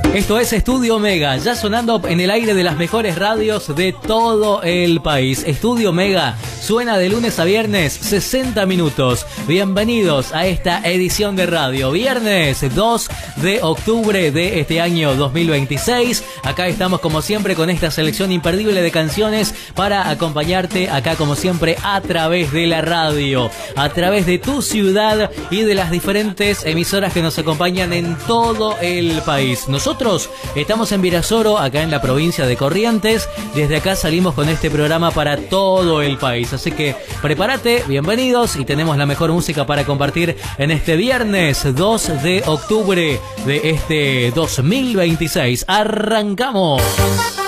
Esto es Estudio Mega, ya sonando en el aire de las mejores radios de todo el país. Estudio Mega suena de lunes a viernes, 60 minutos. Bienvenidos a esta edición de radio. Viernes 2 de octubre de este año 2026. Acá estamos como siempre con esta selección imperdible de canciones para acompañarte acá como siempre a través de la radio, a través de tu ciudad y de las diferentes emisoras que nos acompañan en todo el país. Nosotros estamos en Virasoro, acá en la provincia de Corrientes. Desde acá salimos con este programa para todo el país. Así que prepárate, bienvenidos, y tenemos la mejor música para compartir en este viernes 2 de octubre de este 2026. ¡Arrancamos!